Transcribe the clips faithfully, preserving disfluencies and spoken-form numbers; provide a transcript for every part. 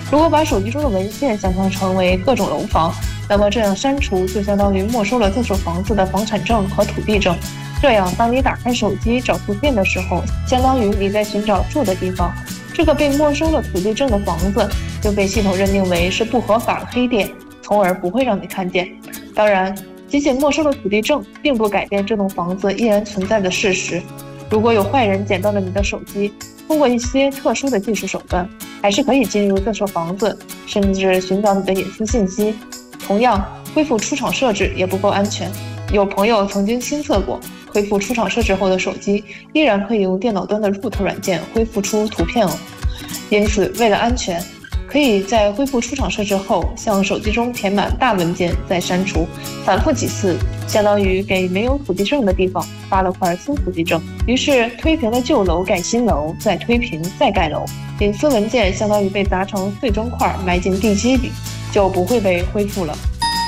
如果把手机中的文件想象成为各种楼房，那么这样删除就相当于没收了这所房子的房产证和土地证。这样，当你打开手机找图片的时候，相当于你在寻找住的地方。这个被没收了土地证的房子就被系统认定为是不合法的黑店，从而不会让你看见。当然，仅仅没收了土地证，并不改变这栋房子依然存在的事实。如果有坏人捡到了你的手机，通过一些特殊的技术手段，还是可以进入这所房子，甚至寻找你的隐私信息。同样，恢复出厂设置也不够安全。有朋友曾经亲测过，恢复出厂设置后的手机依然可以用电脑端的 root 软件恢复出图片哦。因此，为了安全，可以在恢复出厂设置后，向手机中填满大文件再删除，反复几次，相当于给没有土地证的地方发了块新土地证。于是推平了旧楼盖新楼，再推平再盖楼，隐私文件相当于被砸成碎砖块埋进地基里，就不会被恢复了。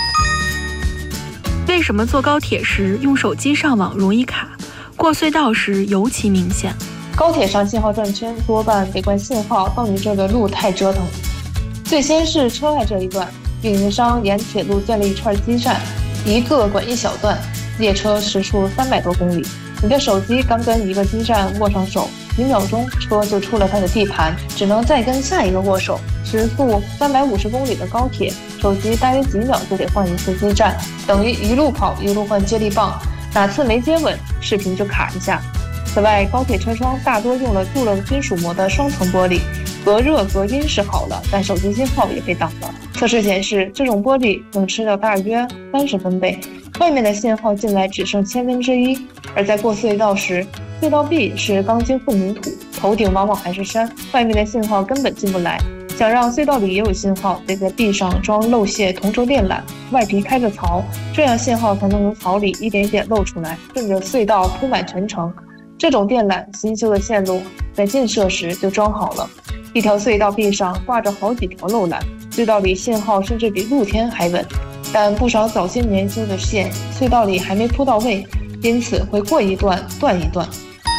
为什么坐高铁时用手机上网容易卡，过隧道时尤其明显？ 高铁上信号转圈多半得怪信号到你这个路太折腾。最先是车外这一段，运营商沿铁路建了一串基站，一个管一小段，列车时速三百多公里。你的手机刚跟一个基站握上手，几秒钟车就出了它的地盘，只能再跟下一个握手。时速三百五十公里的高铁，手机大约几秒就得换一次基站，等于一路跑一路换接力棒，哪次没接稳，视频就卡一下。此外，高铁车窗大多用了镀了金属膜的双层玻璃，隔热隔音是好了，但手机信号也被挡了。测试显示，这种玻璃能吃掉大约三十分贝，外面的信号进来只剩千分之一。而在过隧道时，隧道壁是钢筋混凝土，头顶往往还是山，外面的信号根本进不来。想让隧道里也有信号，得在壁上装漏泄同轴电缆，外皮开着槽，这样信号才能从槽里一点一点漏出来，顺着隧道铺满全程。这种电缆新修的线路在建设时就装好了，一条隧道壁上挂着好几条漏缆，隧道里信号甚至比露天还稳。但不少早些年修的线，隧道里还没铺到位，因此会过一段断一段。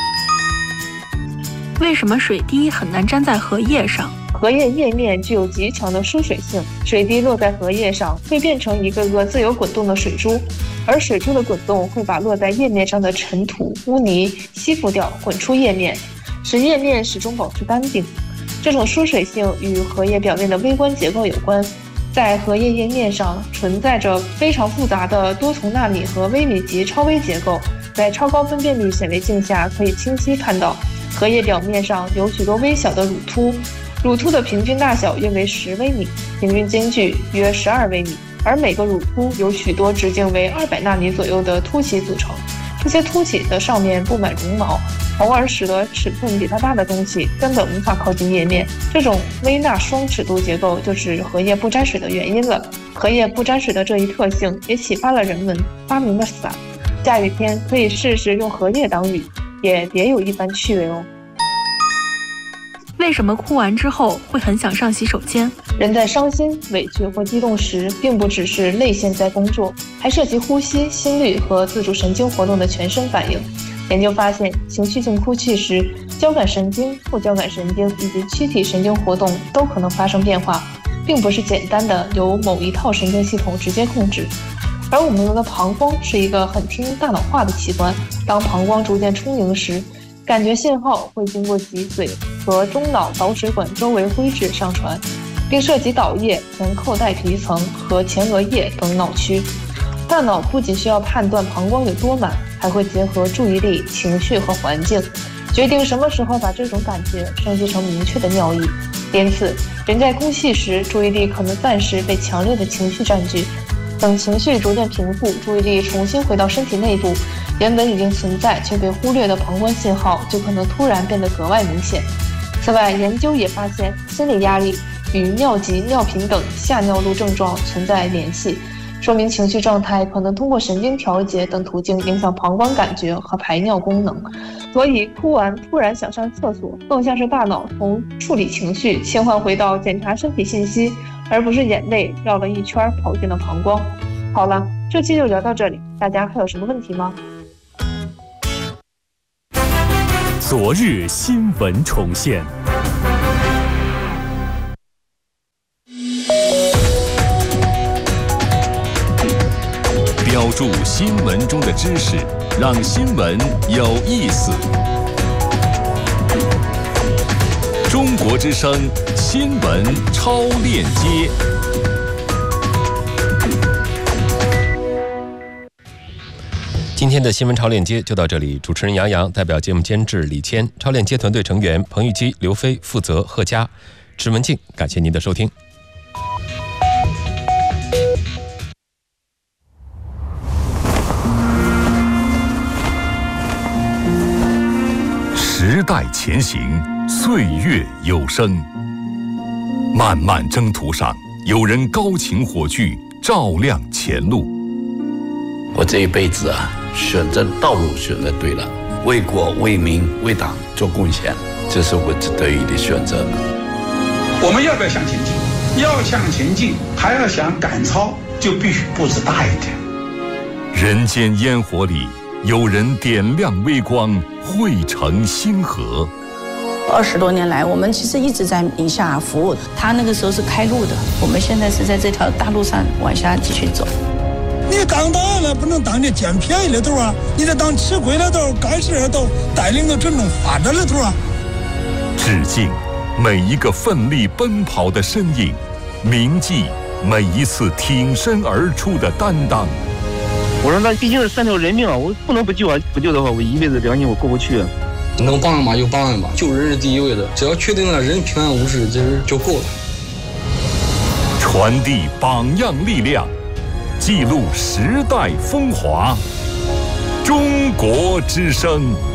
为什么水滴很难粘在荷叶上？ 荷叶叶面具有极强的疏水性，水滴落在荷叶上会变成一个个自由滚动的水珠，而水珠的滚动会把落在叶面上的尘土、污泥吸附掉，滚出叶面，使叶面始终保持干净。这种疏水性与荷叶表面的微观结构有关。在荷叶叶面上存在着非常复杂的多重纳米和微米级超微结构，在超高分辨率显微镜下可以清晰看到，荷叶表面上有许多微小的乳突，乳突的平均大小约为十微米，平均间距约十二微米，而每个乳突有许多直径为二百纳米左右的凸起组成。这些凸起的上面布满绒毛，从而使得尺寸比它大的东西根本无法靠近叶面。这种微纳双尺度结构就是荷叶不沾水的原因了。荷叶不沾水的这一特性也启发了人们发明了伞。下雨天可以试试用荷叶挡雨，也别有一番趣味哦。 为什么哭完之后会很想上洗手间？ 人在伤心、委屈或激动时，并不只是泪腺在工作，还涉及呼吸、心率和自主神经活动的全身反应。研究发现，情绪性哭泣时，交感神经、副交感神经以及躯体神经活动都可能发生变化，并不是简单的由某一套神经系统直接控制。而我们的膀胱是一个很听大脑话的器官，当膀胱逐渐充盈时，感觉信号会经过脊髓和中脑导水管周围灰质上传，并涉及岛叶、前扣带皮层和前额叶等脑区。大脑不仅需要判断膀胱有多满，还会结合注意力、情绪和环境，决定什么时候把这种感觉升级成明确的尿意。因此，人在哭泣时，注意力可能暂时被强烈的情绪占据，等情绪逐渐平复，注意力重新回到身体内部，原本已经存在却被忽略的膀胱信号就可能突然变得格外明显。此外，研究也发现，心理压力与尿急、尿频等下尿路症状存在联系，说明情绪状态可能通过神经调节等途径影响膀胱感觉和排尿功能。所以，哭完突然想上厕所，更像是大脑从处理情绪切换回到检查身体信息，而不是眼泪绕了一圈跑进了膀胱。好了，这期就聊到这里，大家还有什么问题吗？ 昨日新闻重现。 注新闻中的知识，让新闻有意思。中国之声新闻超链接。今天的新闻超链接就到这里，主持人杨洋，代表节目监制李谦，超链接团队成员彭玉基、刘飞，负责贺佳、池文静，感谢您的收听。时代前行，岁月有声。漫漫征途上，有人高擎火炬，照亮前路。 我这一辈子啊，选择道路选择对了，为国为民为党做贡献，这是我得意的选择。 我们要不要向前进？要向前进，还要想赶超，就必须步子大一点。 人间烟火里，有人点亮微光，汇成星河。 二十多年来，我们其实一直在宁夏服务。他那个时候是开路的，我们现在是在这条大路上往下继续走。 你当大了不能当这捡便宜的头啊，你得当吃亏的头、干事的头，带领着真正发展的头啊！ 致敬每一个奋力奔跑的身影，铭记每一次挺身而出的担当。 我说那毕竟是三条人命啊，我不能不救啊！不救的话，我一辈子良心我过不去啊。 能帮人嘛就帮人吧，救人是第一位的，只要确定了人平安无事，这就够了。 传递榜样力量，记录时代风华。中国之声。